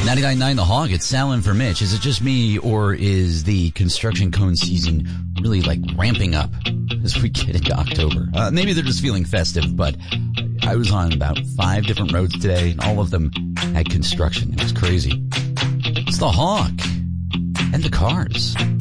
99.9 The Hog, it's Sal in for Mitch. Is it just me, or is the construction cone season really ramping up as we get into October? Maybe they're just feeling festive, but I was on about 5 different roads today, and all of them had construction. It was crazy. It's The Hog and the Cars.